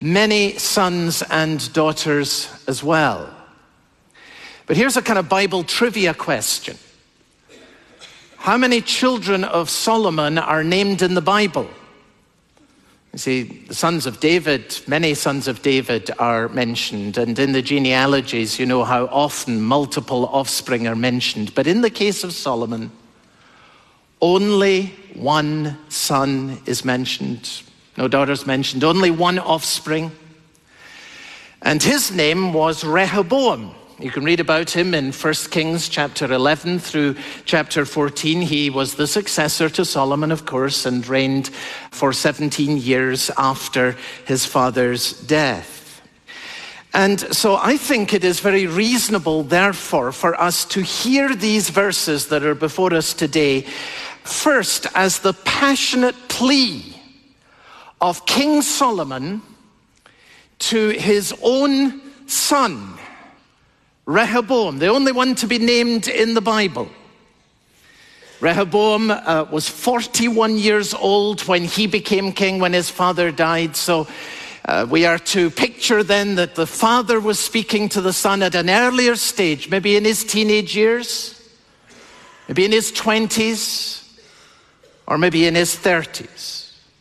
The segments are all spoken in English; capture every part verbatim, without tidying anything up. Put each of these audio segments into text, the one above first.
many sons and daughters as well. But here's a kind of Bible trivia question. How many children of Solomon are named in the Bible? You see, the sons of David, many sons of David are mentioned, and in the genealogies, you know how often multiple offspring are mentioned. But in the case of Solomon, only one son is mentioned. No daughters mentioned, only one offspring. And his name was Rehoboam. You can read about him in First Kings chapter eleven through chapter fourteen. He was the successor to Solomon, of course, and reigned for seventeen years after his father's death. And so I think it is very reasonable, therefore, for us to hear these verses that are before us today, first as the passionate plea of King Solomon to his own son, Rehoboam, the only one to be named in the Bible. Rehoboam uh, was forty-one years old when he became king, when his father died. So uh, we are to picture then that the father was speaking to the son at an earlier stage, maybe in his teenage years, maybe in his twenties, or maybe in his thirties.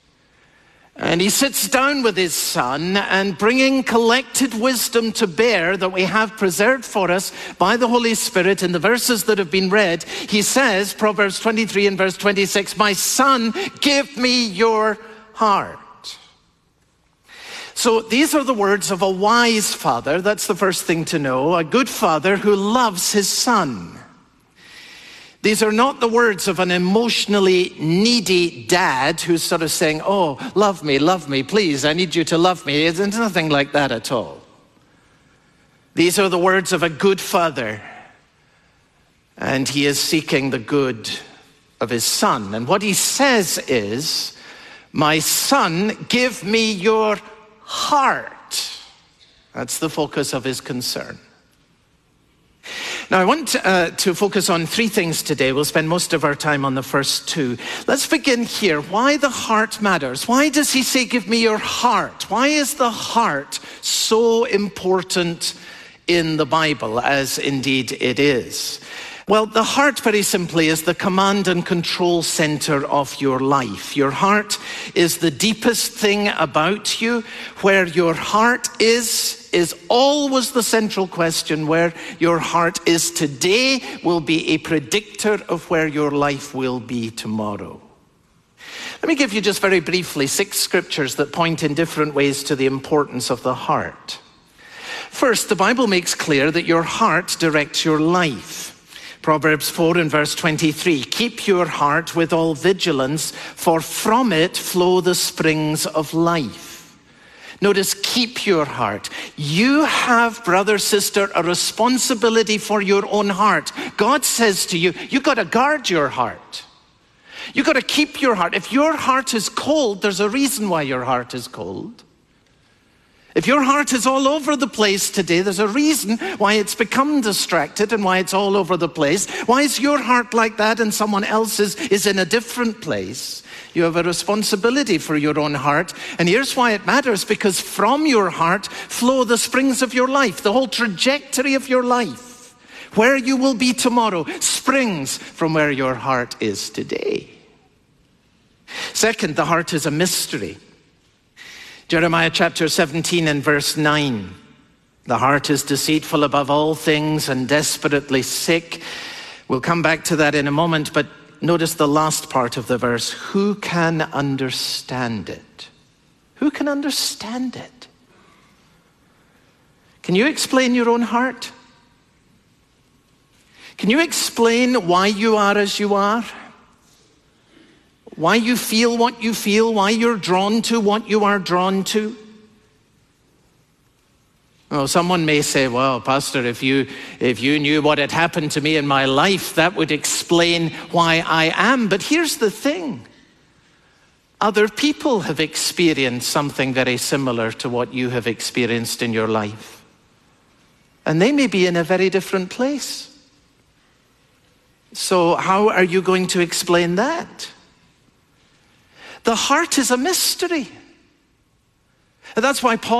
And he sits down with his son, and bringing collected wisdom to bear that we have preserved for us by the Holy Spirit in the verses that have been read, he says, Proverbs twenty-three and verse twenty-six, "My son, give me your heart." So these are the words of a wise father. That's the first thing to know. A good father who loves his son. These are not the words of an emotionally needy dad who's sort of saying, "Oh, love me, love me, please, I need you to love me." It's nothing like that at all. These are the words of a good father, and he is seeking the good of his son. And what he says is, "My son, give me your heart." That's the focus of his concern. Now, I want uh, to focus on three things today. We'll spend most of our time on the first two. Let's begin here. Why the heart matters. Why does he say, "Give me your heart"? Why is the heart so important in the Bible, as indeed it is? Well, the heart, very simply, is the command and control center of your life. Your heart is the deepest thing about you. Where your heart is, is always the central question. Where your heart is today will be a predictor of where your life will be tomorrow. Let me give you just very briefly six scriptures that point in different ways to the importance of the heart. First, the Bible makes clear that your heart directs your life. Proverbs four and verse twenty-three, "Keep your heart with all vigilance, for from it flow the springs of life." Notice, keep your heart. You have, brother, sister, a responsibility for your own heart. God says to you, you've got to guard your heart. You've got to keep your heart. If your heart is cold, there's a reason why your heart is cold. If your heart is all over the place today, there's a reason why it's become distracted and why it's all over the place. Why is your heart like that and someone else's is in a different place? You have a responsibility for your own heart. And here's why it matters, because from your heart flow the springs of your life. The whole trajectory of your life, where you will be tomorrow, springs from where your heart is today. Second, the heart is a mystery. Jeremiah chapter seventeen and verse nine. "The heart is deceitful above all things and desperately sick." We'll come back to that in a moment, but notice the last part of the verse. "Who can understand it?" Who can understand it? Can you explain your own heart? Can you explain why you are as you are? Why you feel what you feel, why you're drawn to what you are drawn to? Oh, someone may say, "Well, Pastor, if you if you knew what had happened to me in my life, that would explain why I am." But here's the thing. Other people have experienced something very similar to what you have experienced in your life. And they may be in a very different place. So how are you going to explain that? The heart is a mystery. That's why Paul